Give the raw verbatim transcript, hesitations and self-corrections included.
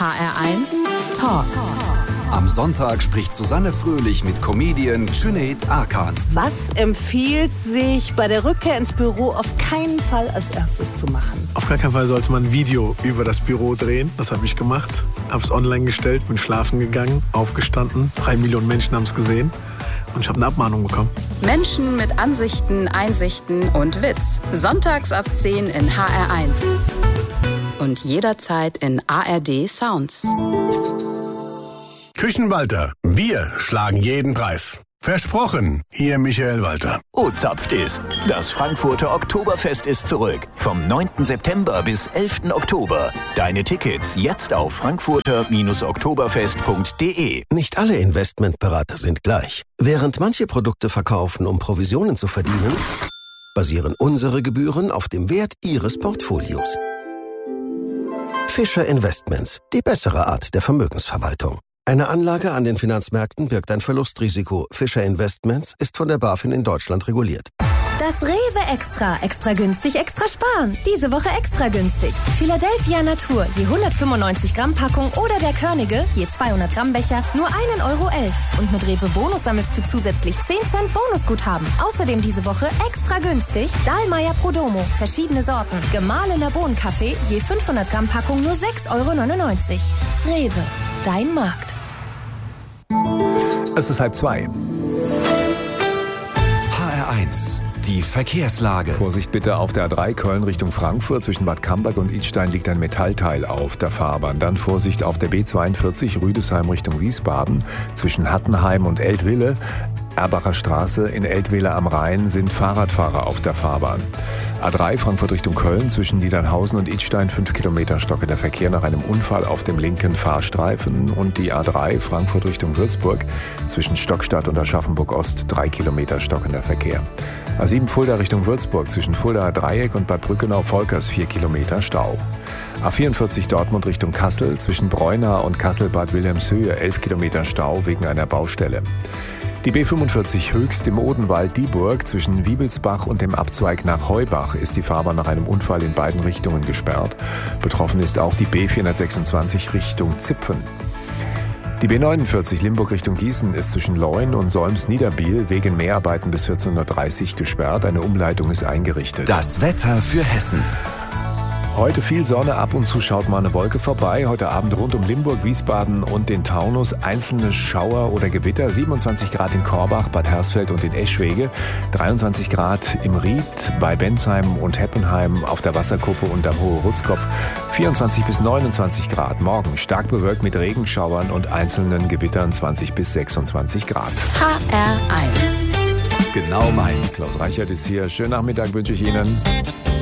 H R eins Talk. Am Sonntag spricht Susanne Fröhlich mit Comedian Cüneyt Arkan. Was empfiehlt sich bei der Rückkehr ins Büro auf keinen Fall als erstes zu machen? Auf gar keinen Fall sollte man ein Video über das Büro drehen. Das habe ich gemacht. Habe es online gestellt, bin schlafen gegangen, aufgestanden. Drei Millionen Menschen haben es gesehen. Und ich habe eine Abmahnung bekommen. Menschen mit Ansichten, Einsichten und Witz. Sonntags ab zehn in H R eins. Und jederzeit in A R D Sounds. Küchenwalter, wir schlagen jeden Preis. Versprochen, Ihr Michael Walter. O-Zapft ist. Das Frankfurter Oktoberfest ist zurück. Vom neunten September bis elften Oktober. Deine Tickets jetzt auf frankfurter oktoberfest punkt de. Nicht alle Investmentberater sind gleich. Während manche Produkte verkaufen, um Provisionen zu verdienen, basieren unsere Gebühren auf dem Wert Ihres Portfolios. Fischer Investments, die bessere Art der Vermögensverwaltung. Eine Anlage an den Finanzmärkten birgt ein Verlustrisiko. Fischer Investments ist von der BaFin in Deutschland reguliert. Das Rewe Extra. Extra günstig, extra sparen. Diese Woche extra günstig. Philadelphia Natur, je hundertfünfundneunzig Gramm Packung oder der Körnige, je zweihundert Gramm Becher, nur ein Euro elf. Und mit Rewe Bonus sammelst du zusätzlich zehn Cent Bonusguthaben. Außerdem diese Woche extra günstig Dahlmeier Prodomo, verschiedene Sorten. Gemahlener Bohnenkaffee, je fünfhundert Gramm Packung nur sechs Euro neunundneunzig. Rewe, dein Markt. Es ist halb zwei. H R eins. Die Verkehrslage. Vorsicht bitte auf der A drei Köln Richtung Frankfurt. Zwischen Bad Camberg und Idstein liegt ein Metallteil auf der Fahrbahn. Dann Vorsicht auf der B zweiundvierzig Rüdesheim Richtung Wiesbaden. Zwischen Hattenheim und Eltville. Erbacher Straße in Eltville am Rhein sind Fahrradfahrer auf der Fahrbahn. A drei Frankfurt Richtung Köln zwischen Niedernhausen und Idstein fünf Kilometer stockender Verkehr nach einem Unfall auf dem linken Fahrstreifen. Und die A drei Frankfurt Richtung Würzburg zwischen Stockstadt und Aschaffenburg Ost drei Kilometer stockender Verkehr. A sieben Fulda Richtung Würzburg zwischen Fuldaer Dreieck und Bad Brückenau-Volkers vier Kilometer Stau. A vierundvierzig Dortmund Richtung Kassel zwischen Breuna und Kassel-Bad Wilhelmshöhe elf Kilometer Stau wegen einer Baustelle. Die B fünfundvierzig Höchst im Odenwald-Dieburg zwischen Wiebelsbach und dem Abzweig nach Heubach ist die Fahrbahn nach einem Unfall in beiden Richtungen gesperrt. Betroffen ist auch die B vierhundertsechsundzwanzig Richtung Zipfen. Die B neunundvierzig Limburg Richtung Gießen ist zwischen Leun und Solms-Niederbiel wegen Mehrarbeiten bis vierzehn Uhr dreißig gesperrt. Eine Umleitung ist eingerichtet. Das Wetter für Hessen. Heute viel Sonne, ab und zu schaut mal eine Wolke vorbei. Heute Abend rund um Limburg, Wiesbaden und den Taunus einzelne Schauer oder Gewitter. siebenundzwanzig Grad in Korbach, Bad Hersfeld und in Eschwege. dreiundzwanzig Grad im Ried, bei Bensheim und Heppenheim, auf der Wasserkuppe und am Hohe Rutzkopf. vierundzwanzig bis neunundzwanzig Grad. Morgen stark bewölkt mit Regenschauern und einzelnen Gewittern zwanzig bis sechsundzwanzig Grad. H R eins. Genau meins. Klaus Reichert ist hier. Schönen Nachmittag wünsche ich Ihnen.